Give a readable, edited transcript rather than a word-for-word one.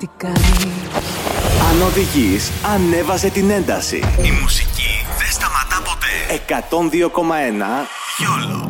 τι κάνεις. Αν οδηγείς, ανέβασε την ένταση. Η μουσική δεν σταματά ποτέ. 102,1 Γιόλο.